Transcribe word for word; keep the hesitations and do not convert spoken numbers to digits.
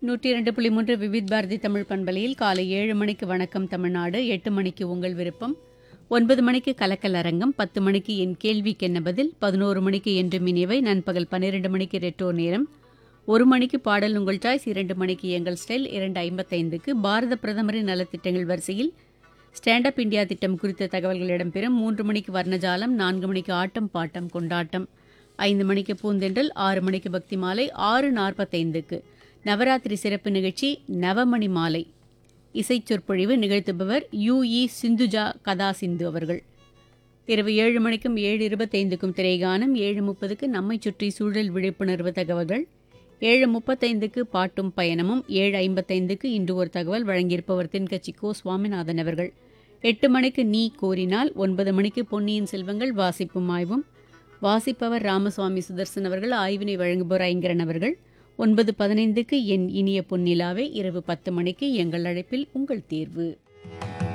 நூற்றி இரண்டு புள்ளி மூன்று விவித் பாரதி தமிழ் பண்பலையில் காலை ஏழு மணிக்கு வணக்கம் தமிழ்நாடு, எட்டு மணிக்கு உங்கள் விருப்பம், ஒன்பது மணிக்கு கலக்கல் அரங்கம், பத்து மணிக்கு என் கேள்விக்கென்ன பதில், பதினோரு மணிக்கு என்று மினிவை, நண்பகல் பன்னிரண்டு மணிக்கு ரெட்டோ நேரம், ஒரு மணிக்கு பாடல் உங்கள் சாய்ஸ், இரண்டு மணிக்கு எங்கள் ஸ்டைல், இரண்டு ஐம்பத்தைந்துக்கு பாரத பிரதமரின் நலத்திட்டங்கள் வரிசையில் ஸ்டாண்ட் அப் இந்தியா திட்டம் குறித்த தகவல்கள் இடம்பெறும், மூன்று மணிக்கு வர்ணஜாலம், நான்கு மணிக்கு ஆட்டம் பாட்டம் கொண்டாட்டம், ஐந்து மணிக்கு பூந்தென்றல், ஆறு மணிக்கு பக்தி மாலை, ஆறு நாற்பத்தைந்துக்கு நவராத்திரி சிறப்பு நிகழ்ச்சி நவமணி மாலை, இசை சொற்பொழிவு நிகழ்த்துபவர் யு இ சிந்துஜா கதா சிந்து அவர்கள். இரவு ஏழு மணிக்கும் ஏழு இருபத்தைந்துக்கும் திரைகானம், ஏழு முப்பதுக்கு நம்மை சுற்றி சூழல் விழிப்புணர்வு தகவல்கள், ஏழு முப்பத்தைந்துக்கு பாட்டும் பயணமும், ஏழு ஐம்பத்தைந்துக்கு இன்று ஒரு தகவல் வழங்கியிருப்பவர் தென்கட்சி கோ சுவாமிநாதன் அவர்கள். எட்டு மணிக்கு நீ கோரினால், ஒன்பது மணிக்கு பொன்னியின் செல்வங்கள் வாசிப்பும் ஆய்வும், வாசிப்பவர் ராமசுவாமி சுதர்சன் அவர்கள், ஆய்வினை வழங்குபவர் ஐங்கரன் அவர்கள். ஒன்பது பதினைந்துக்கு என் இனிய பொன்னிலாவே, இரவு பத்து மணிக்கு எங்கள் அழைப்பில் உங்கள் தேர்வு.